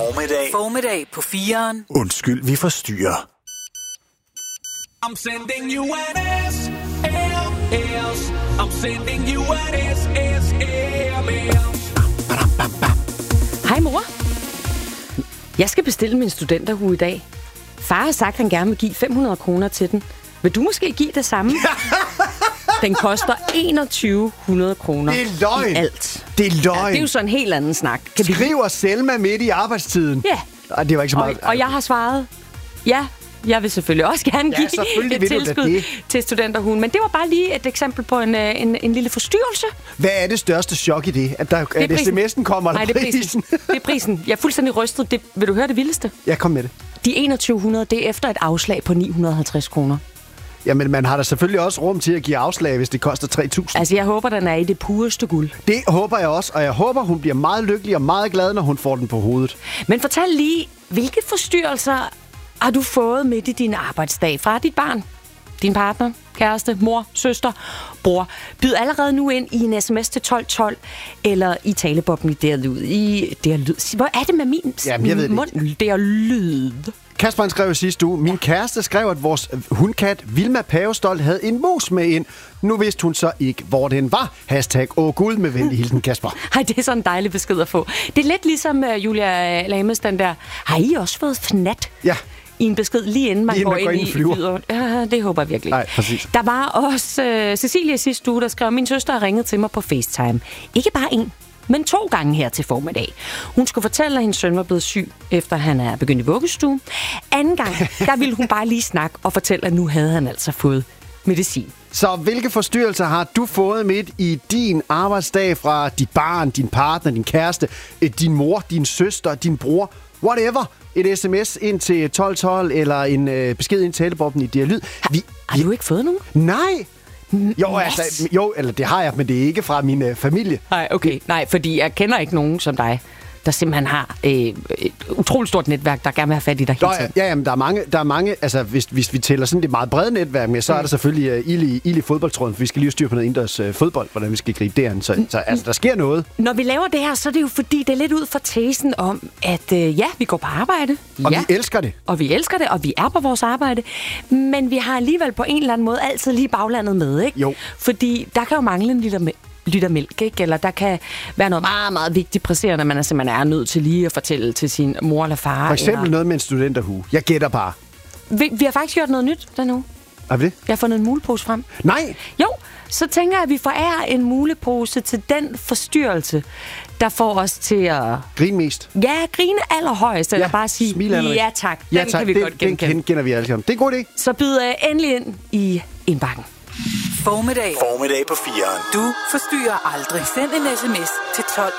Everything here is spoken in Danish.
Formiddag på 4'eren. Undskyld, vi forstyrrer. I'm sending you an SLS. I'm sending you an SSLS. Hej mor. Jeg skal bestille min studenterhue i dag. Far har sagt, at han gerne vil give 500 kroner til den. Vil du måske give det samme? Den koster 2100 kroner Det er løgn. i alt. Det er løgn. Ja, det er jo så en helt anden snak. Skriver Selma midt i arbejdstiden. Ja. Ej, det var ikke så meget. Og jeg har svaret, ja, jeg vil selvfølgelig også gerne give et tilskud til studenterhuen. Men det var bare lige et eksempel på en lille forstyrrelse. Hvad er det største chok i det? At sms'en kommer? Nej, det er prisen. Det er prisen. Jeg er fuldstændig rystet. Vil du høre det vildeste? Ja, kom med det. De 2100, det er efter et afslag på 950 kroner. Jamen, man har da selvfølgelig også rum til at give afslag, hvis det koster 3.000. Altså, jeg håber, den er i det pureste guld. Det håber jeg også, og jeg håber, hun bliver meget lykkelig og meget glad, når hun får den på hovedet. Men fortæl lige, hvilke forstyrrelser har du fået midt i din arbejdsdag fra dit barn, din partner, kæreste, mor, søster, bror? Byd allerede nu ind i en sms til 1212, eller i talebobben i derlyd. Hvor er det med min mund? Det er lyd. Kasper skrev sidste uge, min kæreste skrev, at vores hundkat Vilma Pavestolt havde en mus med ind. Nu vidste hun så ikke, hvor den var. #Gud med venlig hilsen, Kasper. Ej, det er sådan en dejlig besked at få. Det er lidt ligesom Julia Lames, den der, har I også fået fnat? Ja. I en besked lige inden man går ind i flyver. Ja, det håber jeg virkelig. Nej, præcis. Der var også Cecilia sidste uge, der skrev, min søster har ringet til mig på FaceTime. Ikke bare en, men 2 gange her til formiddag. Hun skulle fortælle, at hendes søn var blevet syg, efter han er begyndt i vuggestue. Anden gang, der ville hun bare lige snakke og fortælle, at nu havde han altså fået medicin. Så hvilke forstyrrelser har du fået midt i din arbejdsdag fra dit barn, din partner, din kæreste, din mor, din søster, din bror, whatever? Et sms ind til 1212 eller en besked ind til talebobben i dialyd. Har du ikke fået nogen? Nej! Eller det har jeg, men det er ikke fra min familie. Nej, okay. Nej, fordi jeg kender ikke nogen som dig, der simpelthen har et utroligt stort netværk, der gerne vil have fat i dig hele tiden. Ja, men der er mange, altså hvis vi tæller sådan det meget brede netværk med, så er der selvfølgelig ild i fodboldtråden, for vi skal lige styre på noget indendørs fodbold, hvordan vi skal gribe det an. Så altså, der sker noget. Når vi laver det her, så er det jo fordi, det er lidt ud fra tesen om, at vi går på arbejde. Og vi elsker det. Og vi elsker det, og vi er på vores arbejde. Men vi har alligevel på en eller anden måde altid lige baglandet med, ikke? Jo. Fordi der kan jo mangle en liter mælk, ikke? Eller der kan være noget meget, meget vigtigt presserende, man er nødt til lige at fortælle til sin mor eller far. For eksempel noget med en studenterhue. Jeg gætter bare. Vi har faktisk gjort noget nyt den uge. Har vi det? Jeg har fundet en mulepose frem. Nej! Jo, så tænker jeg, at vi forærer en mulepose til den forstyrrelse, der får os til at... Grine mest. Ja, grine allerhøjst, eller bare sige, ja tak, den kan vi godt genkende. Den kender vi alle sammen. Det er en god idé. Så byd endelig ind i indbakken. Formiddag på 4'eren. Du forstyrrer aldrig. Send en sms til 12